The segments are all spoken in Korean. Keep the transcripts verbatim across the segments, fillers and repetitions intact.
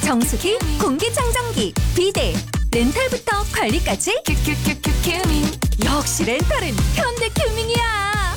정수기, 공기청정기, 비데, 렌탈부터 관리까지 큐큐큐큐 큐밍. 역시 렌탈은 현대 큐밍이야.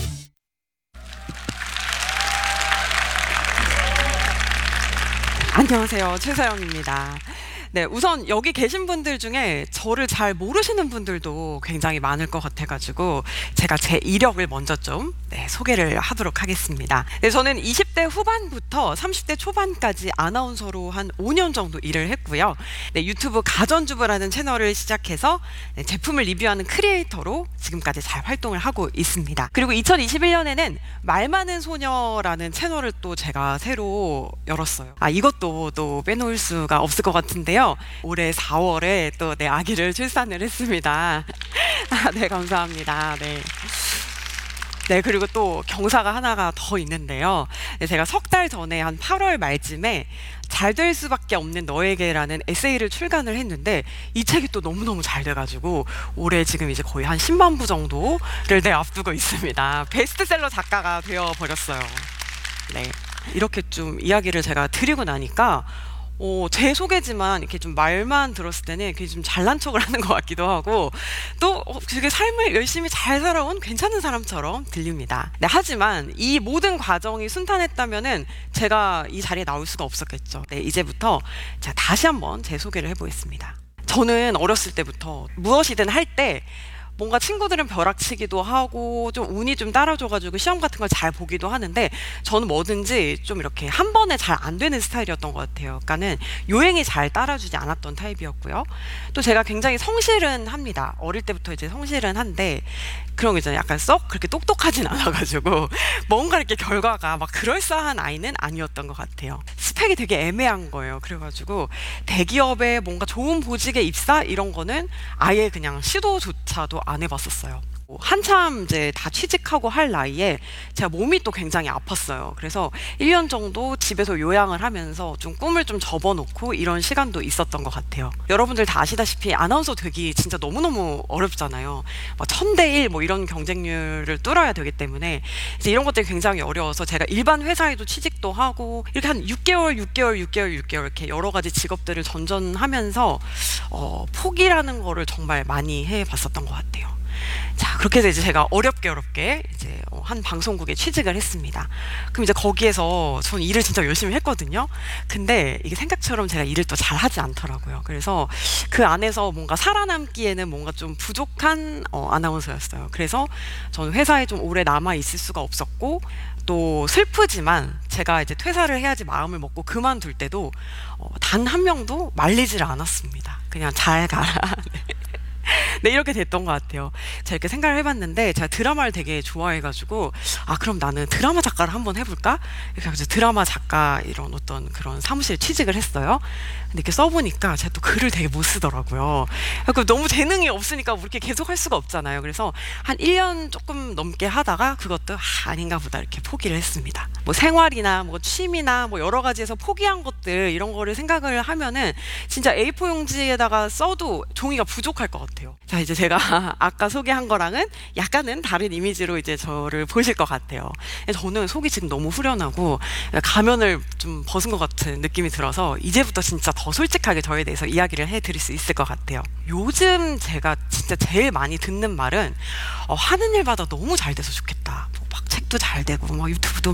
안녕하세요, 최서영입니다. 네, 우선 여기 계신 분들 중에 저를 잘 모르시는 분들도 굉장히 많을 것 같아가지고 제가 제 이력을 먼저 좀 네, 소개를 하도록 하겠습니다. 네, 저는 이십 대 후반부터 삼십 대 초반까지 아나운서로 한 오 년 정도 일을 했고요. 네, 유튜브 가전주부라는 채널을 시작해서 네, 제품을 리뷰하는 크리에이터로 지금까지 잘 활동을 하고 있습니다. 그리고 이천이십일 년에는 말 많은 소녀라는 채널을 또 제가 새로 열었어요. 아, 이것도 또 빼놓을 수가 없을 것 같은데요. 올해 사월에 또 내 아기를 출산을 했습니다. 아, 네, 감사합니다. 네. 네, 그리고 또 경사가 하나가 더 있는데요. 네, 제가 석 달 전에 한 팔월 말쯤에 잘 될 수밖에 없는 너에게라는 에세이를 출간을 했는데 이 책이 또 너무너무 잘 돼가지고 올해 지금 이제 거의 한 십만 부 정도를 네, 앞두고 있습니다. 베스트셀러 작가가 되어버렸어요. 네, 이렇게 좀 이야기를 제가 드리고 나니까 어, 제 소개지만 이렇게 좀 말만 들었을 때는 그게 좀 잘난 척을 하는 것 같기도 하고 또 어, 되게 삶을 열심히 잘 살아온 괜찮은 사람처럼 들립니다. 네, 하지만 이 모든 과정이 순탄했다면은 제가 이 자리에 나올 수가 없었겠죠. 네, 이제부터 제가 다시 한번 제 소개를 해보겠습니다. 저는 어렸을 때부터 무엇이든 할 때 뭔가 친구들은 벼락치기도 하고 좀 운이 좀 따라줘가지고 시험 같은 걸 잘 보기도 하는데 저는 뭐든지 좀 이렇게 한 번에 잘 안 되는 스타일이었던 것 같아요. 그러니까는 요행이 잘 따라주지 않았던 타입이었고요. 또 제가 굉장히 성실은 합니다. 어릴 때부터 이제 성실은 한데 그런 거 있잖아요. 약간 썩 그렇게 똑똑하진 않아가지고 뭔가 이렇게 결과가 막 그럴싸한 아이는 아니었던 것 같아요. 스펙이 되게 애매한 거예요. 그래가지고 대기업에 뭔가 좋은 보직에 입사 이런 거는 아예 그냥 시도조차도 안 해봤었어요. 한참 이제 다 취직하고 할 나이에 제가 몸이 또 굉장히 아팠어요. 그래서 일 년 정도 집에서 요양을 하면서 좀 꿈을 좀 접어놓고 이런 시간도 있었던 것 같아요. 여러분들 다 아시다시피 아나운서 되기 진짜 너무너무 어렵잖아요. 막 천 대 일 뭐 이런 경쟁률을 뚫어야 되기 때문에 이제 이런 것들이 굉장히 어려워서 제가 일반 회사에도 취직도 하고 이렇게 한 육 개월, 육 개월, 육 개월, 육 개월 이렇게 여러 가지 직업들을 전전하면서 어, 포기라는 거를 정말 많이 해봤었던 것 같아요. 자, 그렇게 해서 이제 제가 어렵게 어렵게 이제 한 방송국에 취직을 했습니다. 그럼 이제 거기에서 전 일을 진짜 열심히 했거든요. 근데 이게 생각처럼 제가 일을 또 잘하지 않더라고요. 그래서 그 안에서 뭔가 살아남기에는 뭔가 좀 부족한 어, 아나운서였어요. 그래서 저는 회사에 좀 오래 남아 있을 수가 없었고 또 슬프지만 제가 이제 퇴사를 해야지 마음을 먹고 그만둘 때도 어, 단 한 명도 말리질 않았습니다. 그냥 잘 가라. 네. 네, 이렇게 됐던 것 같아요. 제가 이렇게 생각을 해봤는데 제가 드라마를 되게 좋아해가지고 아 그럼 나는 드라마 작가를 한번 해볼까? 이렇게 해서 드라마 작가 이런 어떤 그런 사무실 취직을 했어요. 근데 이렇게 써보니까 제가 또 글을 되게 못 쓰더라고요. 그러니까 너무 재능이 없으니까 뭐 이렇게 계속 할 수가 없잖아요. 그래서 한 일 년 조금 넘게 하다가 그것도 아, 아닌가 보다 이렇게 포기를 했습니다. 뭐 생활이나 뭐 취미나 뭐 여러 가지에서 포기한 것들 이런 거를 생각을 하면은 진짜 에이 사 용지에다가 써도 종이가 부족할 것 같아요. 자, 이제 제가 아까 소개한 거랑은 약간은 다른 이미지로 이제 저를 보실 것 같아요. 저는 속이 지금 너무 후련하고 가면을 좀 벗은 것 같은 느낌이 들어서 이제부터 진짜 더 솔직하게 저에 대해서 이야기를 해드릴 수 있을 것 같아요. 요즘 제가 진짜 제일 많이 듣는 말은 어, 하는 일마다 너무 잘 돼서 좋겠다. 뭐 막 책도 잘 되고 뭐 유튜브도